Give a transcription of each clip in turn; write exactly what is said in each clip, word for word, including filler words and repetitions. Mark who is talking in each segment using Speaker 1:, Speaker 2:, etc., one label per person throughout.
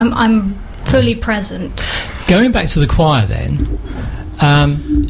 Speaker 1: I'm, I'm fully present.
Speaker 2: Going back to the choir then, um,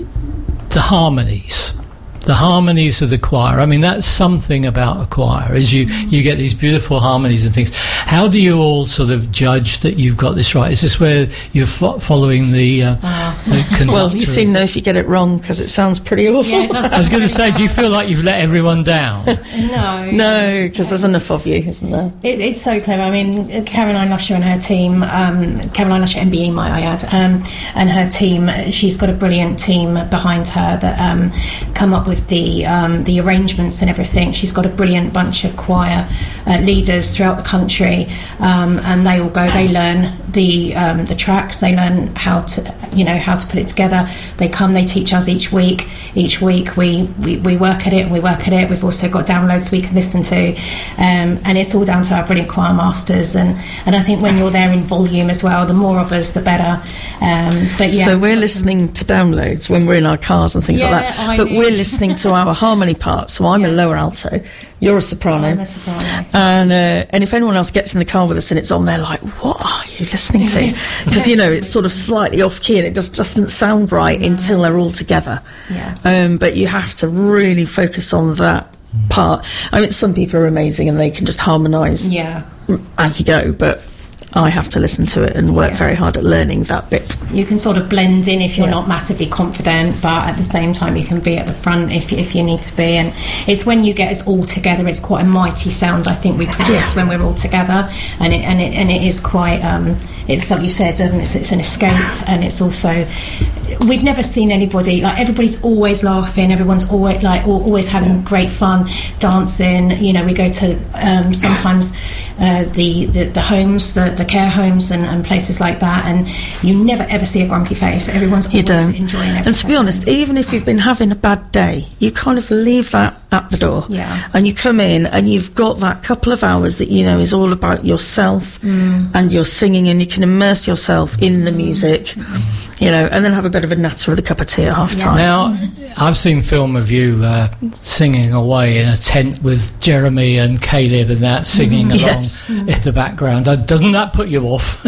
Speaker 2: the harmonies. The harmonies of the choir. I mean, that's something about a choir, is you, you get these beautiful harmonies and things. How do you all sort of judge that you've got this right? Is this where you're fo- following the, uh, uh, the conductor?
Speaker 3: Well, you seem to know if you get it wrong, because it sounds pretty awful.
Speaker 4: Yeah, it does
Speaker 2: I was going to say, do you feel like you've let everyone down?
Speaker 4: No.
Speaker 3: No, because there's enough of you, isn't there?
Speaker 4: It, it's so clever. I mean, Caroline Lusher and her team, um, Caroline Lusher M B E, might I add, um, and her team, she's got a brilliant team behind her that um, come up with the um, the arrangements and everything. She's got a brilliant bunch of choir uh, leaders throughout the country, um, and they all go, they learn the um, the tracks, they learn how to, you know, how to put it together. They come, they teach us each week. Each week we, we, we work at it and we work at it. We've also got downloads we can listen to, um, and it's all down to our brilliant choir masters. And, and I think when you're there in volume as well, the more of us, the better. Um, but yeah.
Speaker 3: So we're listening to downloads when we're in our cars and things
Speaker 4: Yeah,
Speaker 3: like that.
Speaker 4: I
Speaker 3: But
Speaker 4: do.
Speaker 3: we're listening to our harmony part. So I'm
Speaker 4: Yeah.
Speaker 3: a lower alto, you're a soprano.
Speaker 4: I'm a soprano.
Speaker 3: And uh, and if anyone else gets in the car with us and it's on, they're like, what are you listening to? Because, you know, it's sort of slightly off key and it just doesn't sound right until they're all together.
Speaker 4: Yeah.
Speaker 3: Um, but you have to really focus on that part. I mean, some people are amazing and they can just harmonise
Speaker 4: Yeah.
Speaker 3: as you go, but I have to listen to it and work
Speaker 4: Yeah.
Speaker 3: very hard at learning that bit.
Speaker 4: You can sort of blend in if you're
Speaker 3: Yeah.
Speaker 4: not massively confident, but at the same time you can be at the front if, if you need to be. And it's when you get us all together, it's quite a mighty sound I think we produce when we're all together, and it and it, and it is quite um, it's like you said, um, it's, it's an escape, and it's also, we've never seen anybody, like, everybody's always laughing, everyone's always like al- always having great fun, dancing. You know, we go to um, sometimes uh, the, the the homes, the, the care homes and, and places like that, and you never ever see a grumpy face. Everyone's
Speaker 3: You
Speaker 4: always
Speaker 3: don't.
Speaker 4: enjoying everything.
Speaker 3: And to be honest, even if you've been having a bad day, you kind of leave that at the door.
Speaker 4: Yeah.
Speaker 3: And you come in and you've got that couple of hours that, you know, is all about yourself
Speaker 4: Mm.
Speaker 3: and your singing, and you can immerse yourself in the music, you know, and then have a bit of a natter with a cup of tea at half time.
Speaker 2: Now, I've seen film of you uh, singing away in a tent with Jeremy and Caleb and that, singing along
Speaker 3: Yes.
Speaker 2: in the background. Uh, doesn't that put you off?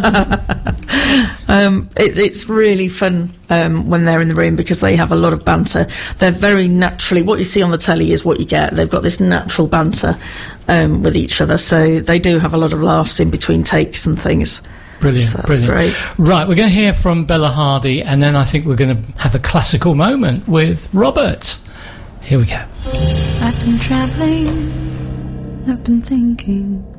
Speaker 3: Um, it, it's really fun um, when they're in the room because they have a lot of banter. They're very naturally, what you see on the telly is what you get. They've got this natural banter um, with each other, so they do have a lot of laughs in between takes and things.
Speaker 2: Brilliant,
Speaker 3: So that's
Speaker 2: brilliant.
Speaker 3: great.
Speaker 2: Right, we're going to hear from Bella Hardy, and then I think we're going to have a classical moment with Robert. Here we go.
Speaker 5: I've been travelling, I've been thinking,